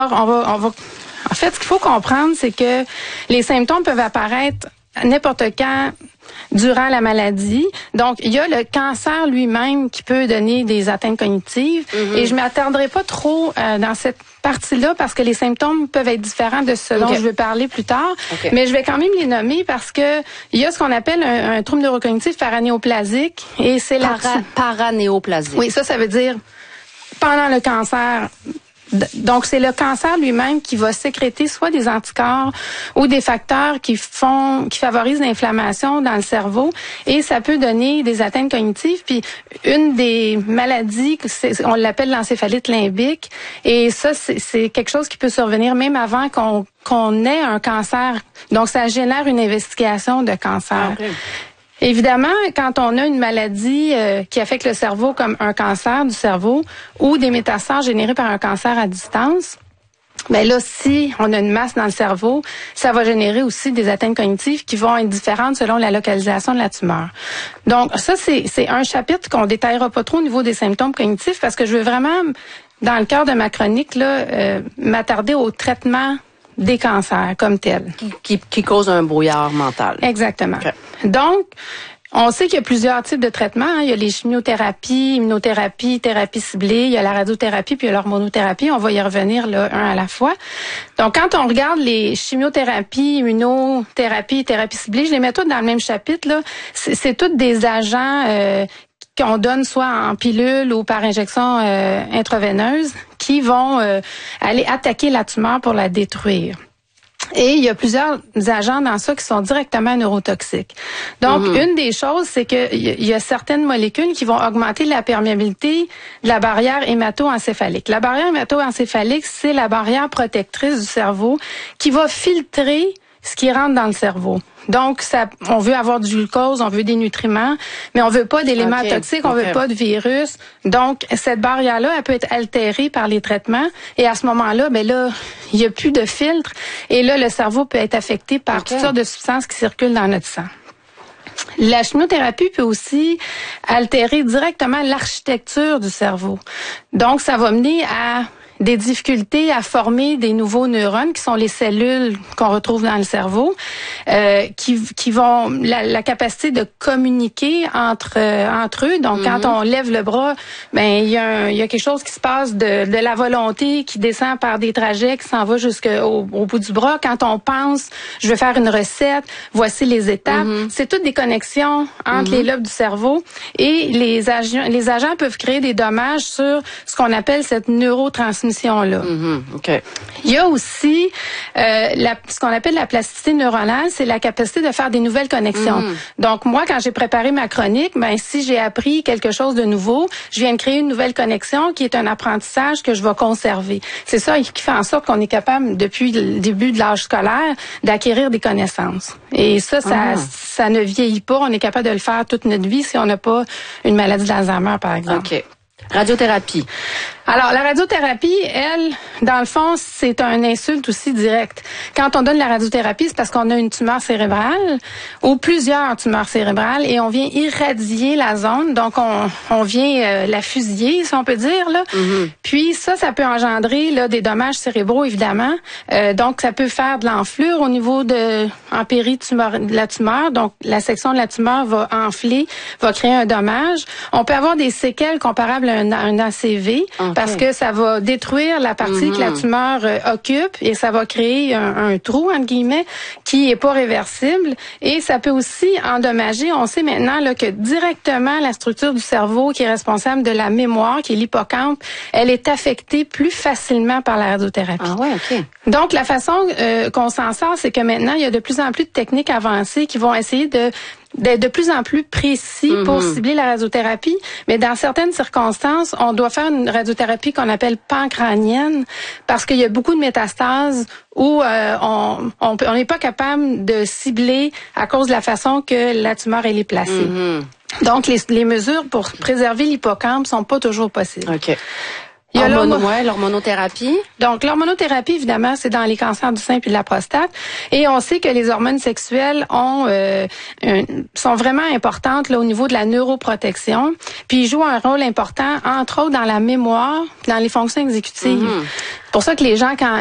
En fait, ce qu'il faut comprendre, c'est que les symptômes peuvent apparaître n'importe quand durant la maladie. Donc, il y a le cancer lui-même qui peut donner des atteintes cognitives. Et je m'attarderai pas trop dans cette partie-là parce que les symptômes peuvent être différents de ce dont je vais parler plus tard. Mais je vais quand même les nommer parce que il y a ce qu'on appelle un trouble neurocognitif paranéoplasique et c'est paranéoplasique. Oui, ça veut dire pendant le cancer. Donc, c'est le cancer lui-même qui va sécréter soit des anticorps ou des facteurs qui favorisent l'inflammation dans le cerveau et ça peut donner des atteintes cognitives. Puis, une des maladies, on l'appelle l'encéphalite limbique et ça, c'est quelque chose qui peut survenir même avant qu'on ait un cancer. Donc, ça génère une investigation de cancer. Évidemment, quand on a une maladie qui affecte le cerveau comme un cancer du cerveau ou des métastases générées par un cancer à distance, ben là, si on a une masse dans le cerveau, ça va générer aussi des atteintes cognitives qui vont être différentes selon la localisation de la tumeur. Donc, ça, c'est un chapitre qu'on détaillera pas trop au niveau des symptômes cognitifs parce que je veux vraiment, dans le cœur de ma chronique, là, m'attarder au traitement des cancers comme tel. Qui cause un brouillard mental. Exactement. Donc, on sait qu'il y a plusieurs types de traitements. Hein. Il y a les chimiothérapies, immunothérapie, thérapie ciblée, il y a la radiothérapie, puis il y a l'hormonothérapie. On va y revenir là, un à la fois. Donc, quand on regarde les chimiothérapies, immunothérapie, thérapie ciblée, je les mets toutes dans le même chapitre. Là. C'est toutes des agents qu'on donne soit en pilule ou par injection intraveineuse qui vont aller attaquer la tumeur pour la détruire. Et il y a plusieurs agents dans ça qui sont directement neurotoxiques. Donc, une des choses, c'est que il y a certaines molécules qui vont augmenter la perméabilité de la barrière hémato-encéphalique. La barrière hémato-encéphalique, c'est la barrière protectrice du cerveau qui va filtrer ce qui rentre dans le cerveau. Donc, on veut avoir du glucose, on veut des nutriments, mais on veut pas d'éléments toxiques, on veut pas de virus. Donc, cette barrière-là, elle peut être altérée par les traitements. Et à ce moment-là, ben là, il y a plus de filtre. Et là, le cerveau peut être affecté par toutes sortes de substances qui circulent dans notre sang. La chimiothérapie peut aussi altérer directement l'architecture du cerveau. Donc, ça va mener à des difficultés à former des nouveaux neurones qui sont les cellules qu'on retrouve dans le cerveau, qui vont la capacité de communiquer entre eux. Donc quand on lève le bras, ben il y a quelque chose qui se passe de la volonté qui descend par des trajets qui s'en va jusqu'au bout du bras. Quand on pense, je vais faire une recette, voici les étapes. C'est toutes des connexions entre les lobes du cerveau et les agents peuvent créer des dommages sur ce qu'on appelle cette neurotransmission. Là. Il y a aussi ce qu'on appelle la plasticité neuronale, c'est la capacité de faire des nouvelles connexions. Donc moi, quand j'ai préparé ma chronique, ben si j'ai appris quelque chose de nouveau, je viens de créer une nouvelle connexion qui est un apprentissage que je vais conserver. C'est ça qui fait en sorte qu'on est capable, depuis le début de l'âge scolaire, d'acquérir des connaissances. Et ça ne vieillit pas. On est capable de le faire toute notre vie si on n'a pas une maladie d'Alzheimer, par exemple. Radiothérapie. Alors, la radiothérapie, elle, dans le fond, c'est un insulte aussi direct. Quand on donne la radiothérapie, c'est parce qu'on a une tumeur cérébrale ou plusieurs tumeurs cérébrales et on vient irradier la zone. Donc, on vient la fusiller, si on peut dire. Là. Puis, ça peut engendrer là, des dommages cérébraux, évidemment. Donc, ça peut faire de l'enflure au niveau de la tumeur. Donc, la section de la tumeur va enfler, va créer un dommage. On peut avoir des séquelles comparables à un ACV. Parce que ça va détruire la partie que la tumeur occupe et ça va créer un trou, entre guillemets, qui est pas réversible. Et ça peut aussi endommager. On sait maintenant là, que directement la structure du cerveau qui est responsable de la mémoire, qui est l'hippocampe, elle est affectée plus facilement par la radiothérapie. Donc, la façon qu'on s'en sort, c'est que maintenant, il y a de plus en plus de techniques avancées qui vont essayer d'être de plus en plus précis pour cibler la radiothérapie, mais dans certaines circonstances, on doit faire une radiothérapie qu'on appelle pancranienne parce qu'il y a beaucoup de métastases où on n'est pas capable de cibler à cause de la façon que la tumeur elle est placée. Donc les mesures pour préserver l'hippocampe sont pas toujours possibles. Il y a l'hormonothérapie. Donc, l'hormonothérapie, évidemment, c'est dans les cancers du sein puis de la prostate. Et on sait que les hormones sexuelles sont vraiment importantes là, au niveau de la neuroprotection. Puis, ils jouent un rôle important, entre autres, dans la mémoire, dans les fonctions exécutives. C'est pour ça que les gens, quand